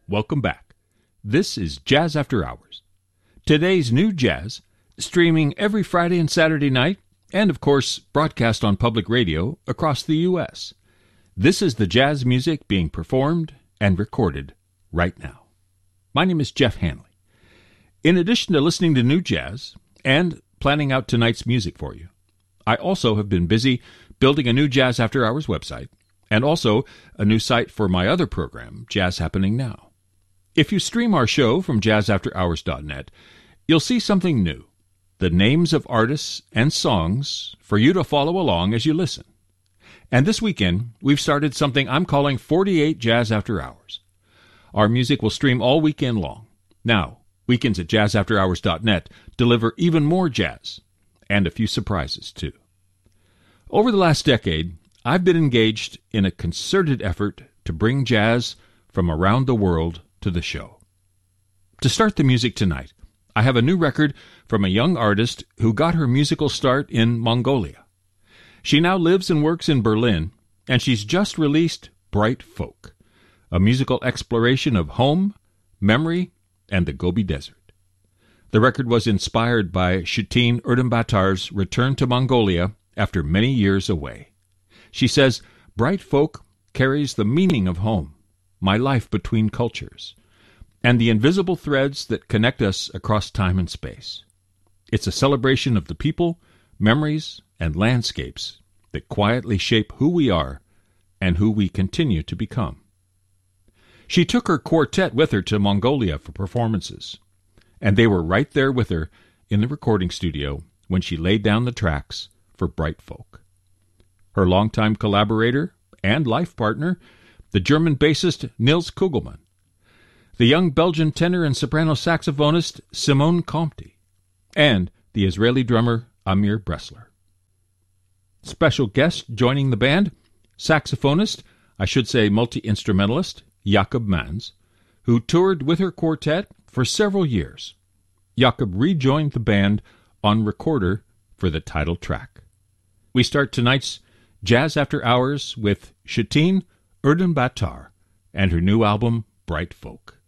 Welcome back. This is Jazz After Hours. Today's new jazz, streaming every Friday and Saturday night, and of course, broadcast on public radio across the U.S. This is the jazz music being performed and recorded right now. My name is Jeff Hanley. In addition to listening to new jazz and planning out tonight's music for you, I also have been busy building a new Jazz After Hours website and also a new site for my other program, Jazz Happening Now. If you stream our show from jazzafterhours.net, you'll see something new, the names of artists and songs for you to follow along as you listen. And this weekend, we've started something I'm calling 48 Jazz After Hours. Our music will stream all weekend long. Now, weekends at jazzafterhours.net deliver even more jazz, and a few surprises, too. Over the last decade, I've been engaged in a concerted effort to bring jazz from around the world to the show. To start the music tonight, I have a new record from a young artist who got her musical start in Mongolia. She now lives and works in Berlin, and she's just released Bright Folk, a musical exploration of home, memory, and the Gobi Desert. The record was inspired by Shutin Erdembatar's return to Mongolia after many years away. She says, Bright Folk carries the meaning of home, my life between cultures, and the invisible threads that connect us across time and space. It's a celebration of the people, memories, and landscapes that quietly shape who we are and who we continue to become. She took her quartet with her to Mongolia for performances, and they were right there with her in the recording studio when she laid down the tracks for Bright Folk. Her longtime collaborator and life partner, the German bassist Nils Kugelmann, the young Belgian tenor and soprano saxophonist Simone Comte, and the Israeli drummer Amir Bressler. Special guest joining the band, saxophonist, I should say multi-instrumentalist, Jakob Mans, who toured with her quartet for several years. Jakob rejoined the band on recorder for the title track. We start tonight's Jazz After Hours with Shutin Erdembatar and her new album, Bright Folk.